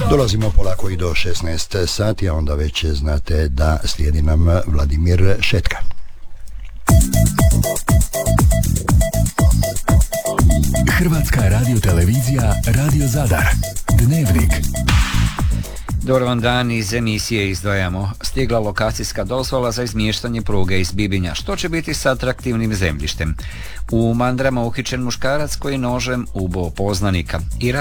Dolazimo polako i do 16 sati, a onda već znate da slijedi nam Vladimir Šetka. Hrvatska radiotelevizija Radio Zadar. Dnevnik. Dobar vam dan, iz emisije izdvajamo. Stigla lokacijska dozvola za izmještanje pruge iz Bibinja. Što će biti s atraktivnim zemljištem? U Mandrama uhićen muškarac koji nožem uboo poznanika.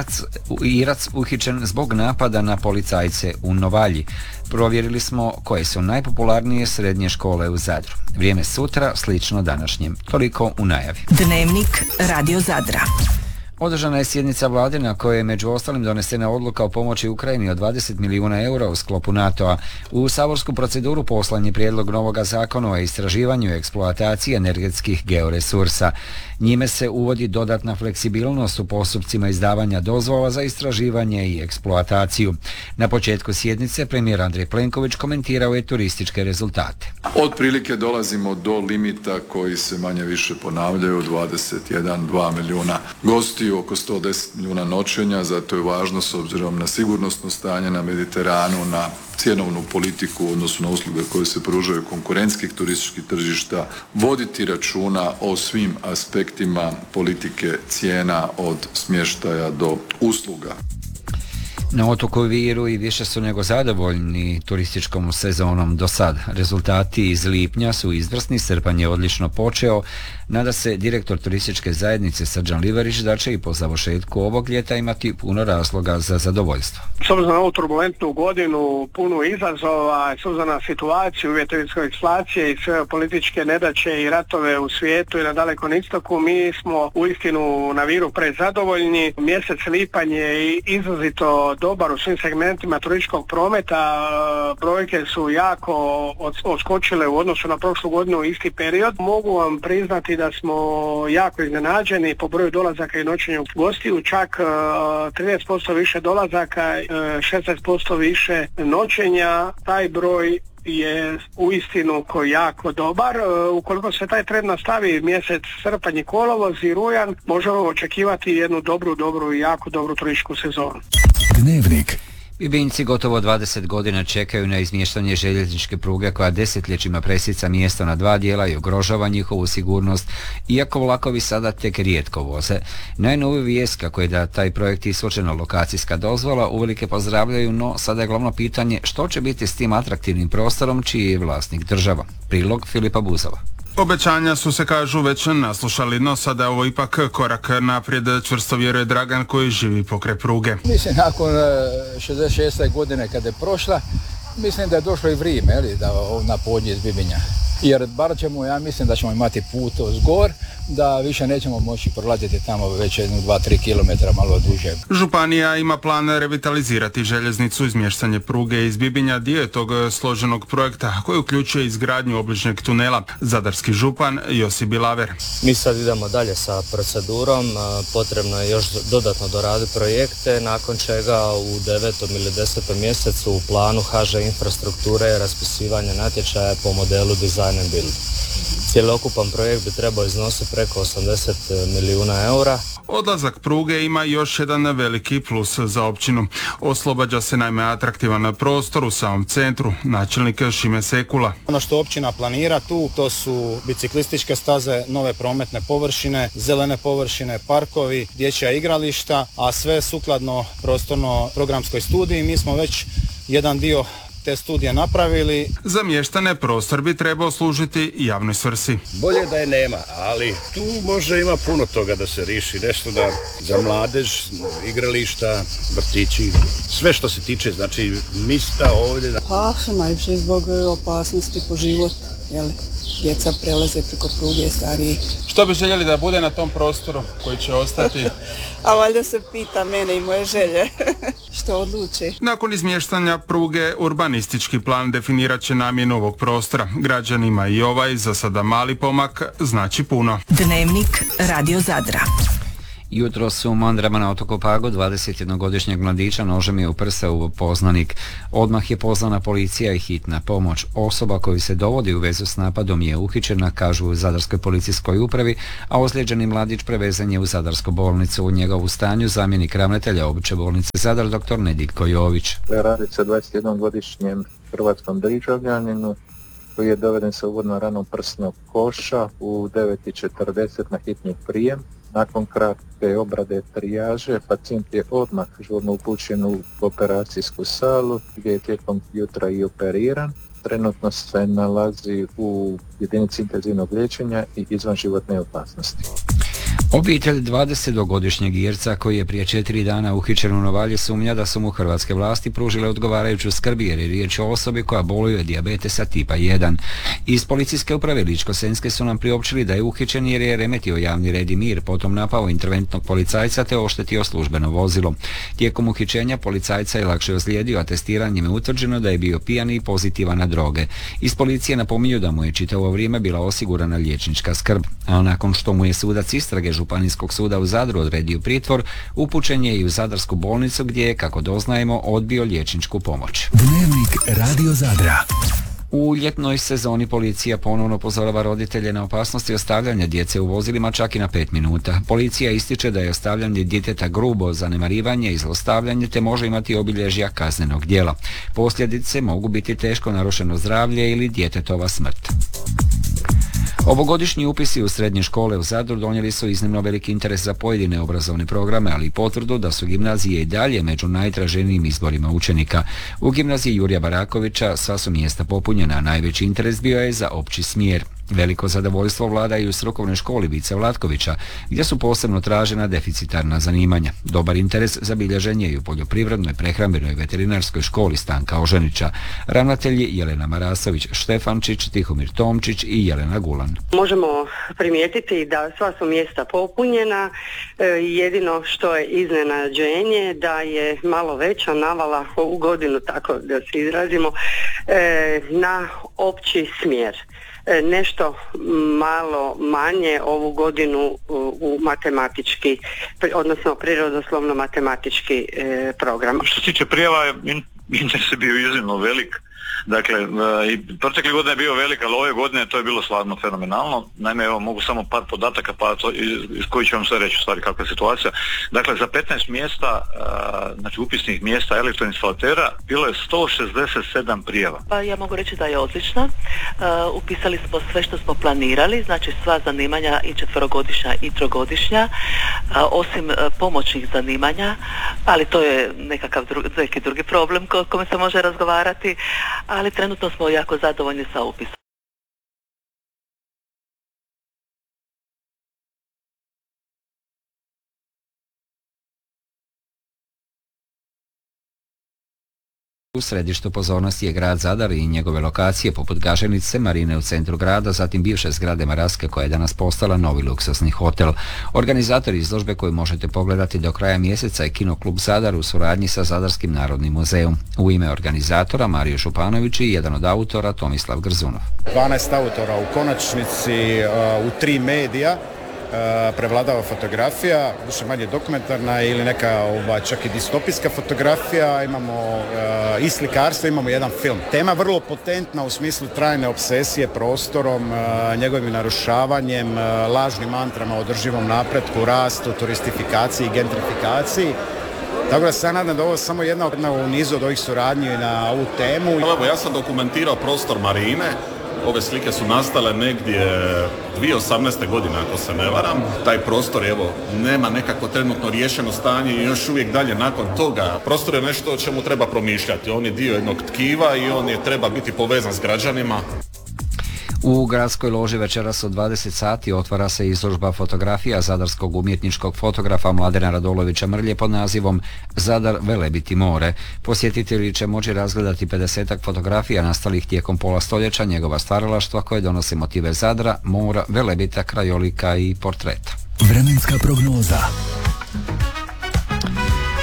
Irac uhićen zbog napada na policajce u Novalji. Provjerili smo koje su najpopularnije srednje škole u Zadru. Vrijeme sutra slično današnjem. Toliko u najavi. Dnevnik Radio Zadra. Održana je sjednica vlade na kojoj je među ostalim donesena odluka o pomoći Ukrajini od 20 milijuna eura u sklopu NATO-a. U saborsku proceduru poslan je prijedlog novoga zakona o istraživanju i eksploataciji energetskih georesursa. Njime se uvodi dodatna fleksibilnost u postupcima izdavanja dozvola za istraživanje i eksploataciju. Na početku sjednice premijer Andrej Plenković komentirao je turističke rezultate. Otprilike dolazimo do limita koji se manje više ponavljaju, 21-2 milijuna gostiju, oko 110 milijuna noćenja, zato je važno s obzirom na sigurnosno stanje na Mediteranu, na cjenovnu politiku u odnosu na usluge koje se pružaju konkurentskih turističkih tržišta, voditi računa o svim aspektima politike cijena od smještaja do usluga. Na otoku Viru i više su nego zadovoljni turističkom sezonom do sad. Rezultati iz lipnja su izvrsni, srpanj je odlično počeo. Nada se direktor turističke zajednice Srđan Liverić da će i po završetku ovog ljeta imati puno razloga za zadovoljstvo. S obzirom na ovu turbulentnu godinu, punu izazova, s obzirom na situaciju, uvjete inflacije i sve političke nedaće i ratove u svijetu i na Dalekom istoku, mi smo uistinu na Viru prezadovoljni. Mjesec lipanj je izrazito dobar u svim segmentima turističkog prometa. Brojke su jako odskočile u odnosu na prošlu godinu isti period. Mogu vam priznati da smo jako iznenađeni po broju dolazaka i noćenja gostiju, čak 30% više dolazaka, 16% više noćenja. Taj broj je uistinu jako dobar. Ukoliko se taj trend nastavi mjesec srpanj i kolovoz i rujan, možemo očekivati jednu dobru i jako dobru turističku sezonu. Dnevnik. Bibinjci gotovo 20 godina čekaju na izmještanje željezničke pruge koja desetljećima presica mjesto na dva dijela i ugrožava njihovu sigurnost, iako vlakovi sada tek rijetko voze. Najnoviju vijest kako je da taj projekt ishođena lokacijska dozvola uvelike pozdravljaju, no sada je glavno pitanje što će biti s tim atraktivnim prostorom čiji je vlasnik država. Prilog Filipa Buzova. Obećanja su se, kažu, već naslušali, no sada je ovo ipak korak naprijed, čvrsto vjeruje Dragan koji živi pokraj pruge. Mislim, nakon 66. godine kada je prošla, mislim da je došlo i vrijeme da na podnje iz Bibinja. Jer bar ćemo, ja mislim da ćemo imati put zgor, da više nećemo moći prolaziti tamo već 2-3 km malo duže. Županija ima plan revitalizirati željeznicu, izmještanje pruge iz Bibinja, dio je tog složenog projekta koji uključuje izgradnju obližnjeg tunela. Zadarski župan Josip Bilaver. Mi sad idemo dalje sa procedurom, potrebno je još dodatno doraditi projekte, nakon čega u 9. ili 10. mjesecu u planu HŽ infrastrukture je raspisivanje natječaja po modelu Design and Build. Cjelokupan projekt bi trebao iznositi preko 80 milijuna eura. Odlazak pruge ima još jedan veliki plus za općinu. Oslobađa se naime atraktivan prostor u samom centru, načelnik Šime Sekula. Ono što općina planira tu, to su biciklističke staze, nove prometne površine, zelene površine, parkovi, dječja igrališta, a sve sukladno prostorno-programskoj studiji. Mi smo već jedan dio te studije napravili. Za mještane prostor bi trebao služiti javnoj svrsi. Bolje da je nema, ali tu može ima puno toga da se riši, nešto da za mladež, igrališta, vrtići, sve što se tiče, znači mista ovdje. Pa, najviše zbog opasnosti po život, jel? Djeca prelaze preko pruge, stariji. Što bi željeli da bude na tom prostoru koji će ostati? A valjda se pita mene i moje želje. Što odluči? Nakon izmještanja pruge, urbanistički plan definirat će namjenu ovog prostora. Građanima i ovaj, za sada mali pomak, znači puno. Dnevnik Radio Zadra. Jutro su u Mandrama na otoku Pagu 21-godišnjeg mladića nožem je u prsa u poznanik. Odmah je pozvana policija i hitna pomoć. Osoba koju se dovodi u vezu s napadom je uhićena, kažu u Zadarskoj policijskoj upravi, a ozlijeđeni mladić prevezan je u Zadarsku bolnicu. U njegovu stanju zamjenik ravnatelja Opće bolnice Zadar, dr. Neditko Jović. Radi se 21-godišnjem hrvatskom državljaninu koji je doveden sa uvodnom ranom prsnog koša u 9:40 na hitni prijem. Nakon kratke obrade trijaže, pacijent je odmah žurno upućen u operacijsku salu gdje je tijekom jutra i operiran. Trenutno se nalazi u jedinici intenzivnog liječenja i izvan životne opasnosti. Obitelj 20-godišnjeg Irca koji je prije 4 dana uhićen u Novalji sumnja da su mu hrvatske vlasti pružile odgovarajuću skrb jer je riječ o osobi koja boluje od dijabetesa tipa 1. Iz policijske uprave Ličko-senjske su nam priopćili da je uhićen jer je remetio javni red i mir, potom napao interventnog policajca te oštetio službeno vozilo. Tijekom uhićenja policajca je lakše ozlijedio, a testiranjem je utvrđeno da je bio pijan i pozitivan na droge. Iz policije napominju da mu je čitavo vrijeme bila osigurana liječnička skrb, a nakon što mu je sudac istrage Županijskog suda u Zadru odredio pritvor, upućen je i u Zadarsku bolnicu gdje je, kako doznajemo, odbio liječničku pomoć. Dnevnik Radio Zadra. U ljetnoj sezoni policija ponovno upozorava roditelje na opasnosti ostavljanja djece u vozilima čak i na 5 minuta. Policija ističe da je ostavljanje djeteta grubo, zanemarivanje i zlostavljanje te može imati obilježja kaznenog djela. Posljedice mogu biti teško narušeno zdravlje ili djetetova smrt. Ovogodišnji upisi u srednje škole u Zadru donijeli su iznimno veliki interes za pojedine obrazovne programe, ali i potvrdu da su gimnazije i dalje među najtraženijim izborima učenika. U gimnaziji Jurija Barakovića sva su mjesta popunjena, a najveći interes bio je za opći smjer. Veliko zadovoljstvo vlada i u strukovnoj školi Vice Vlatkovića, gdje su posebno tražena deficitarna zanimanja. Dobar interes zabilježen je i u poljoprivrednoj, prehrambenoj i veterinarskoj školi Stanka Oženića. Ravnatelji Jelena Marasović, Štefančić, Tihomir Tomčić i Jelena Gulan. Možemo primijetiti da sva su mjesta popunjena, jedino što je iznenađenje da je malo veća navala ovu godinu, tako da se izrazimo, na opći smjer. Nešto malo manje ovu godinu u matematički, odnosno prirodoslovno-matematički program. Što se tiče prijava, interes je bio iznimno velik. Dakle, i protekle godine je bio velik, ali ove godine to je bilo stvarno fenomenalno. Naime, evo, mogu samo par podataka, pa to, iz koji ću vam sve reći u stvari kakva je situacija. Dakle, za 15 mjesta, znači upisnih mjesta elektroinstalatera, bilo je 167 prijava. Pa ja mogu reći da je odlično. Upisali smo sve što smo planirali, znači sva zanimanja i 4-godišnja i 3-godišnja, osim pomoćnih zanimanja, ali to je neki drugi problem o kome se može razgovarati, ali trenutno smo jako zadovoljni sa upisom. U središtu pozornosti je grad Zadar i njegove lokacije poput Gaženice, Marine u centru grada, zatim bivše zgrade Maraske koja je danas postala novi luksusni hotel. Organizatori izložbe koju možete pogledati do kraja mjeseca je Kinoklub Zadar u suradnji sa Zadarskim narodnim muzeom. U ime organizatora Mario Šupanović i jedan od autora Tomislav Grzunov. 12 autora u konačnici u 3 medija. Prevladava fotografija, više manje dokumentarna ili neka čak i distopijska fotografija, imamo i slikarstvo, imamo jedan film. Tema vrlo potentna u smislu trajne obsesije prostorom, njegovim narušavanjem, lažnim mantrama o održivom napretku, rastu, turistifikaciji, gentrifikaciji. Tako da se ja nadam da ovo je samo jedna u nizu od ovih suradnji na ovu temu. Evo, ja sam dokumentirao prostor Marine. Ove slike su nastale negdje 2018. godine, ako se ne varam. Taj prostor, evo, nema nekako trenutno riješeno stanje i još uvijek dalje nakon toga. Prostor je nešto o čemu treba promišljati. On je dio jednog tkiva i on treba biti povezan s građanima. U gradskoj loži večeras od 20 sati otvara se izložba fotografija zadarskog umjetničkog fotografa Mladena Radolovića Mrlje pod nazivom Zadar Velebiti more. Posjetitelji će moći razgledati 50-ak fotografija nastalih tijekom pola stoljeća njegova stvaralaštva koje donose motive Zadra, mora, Velebita, krajolika i portreta. Vremenska prognoza.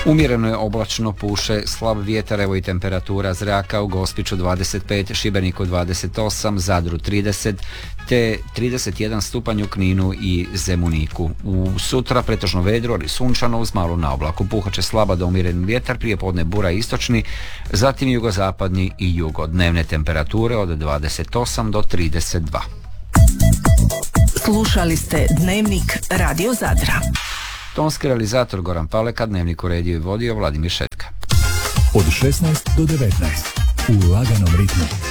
Umjereno je oblačno, puše slab vjetar, evo i temperatura zraka u Gospiću 25, Šibeniku 28, Zadru 30, te 31 stupanj u Kninu i Zemuniku. U sutra pretežno vedro, ali sunčano uz malu naoblaku. Puhaće slaba do umjeren vjetar, prije podne bura istočni, zatim jugozapadni i jugo. Dnevne temperature od 28 do 32. Slušali ste Dnevnik Radio Zadra. Tonski realizator Goran Paleka, Dnevnik uredio i vodio Vladimir Šetka. Od 16 do 19 u laganom ritmu.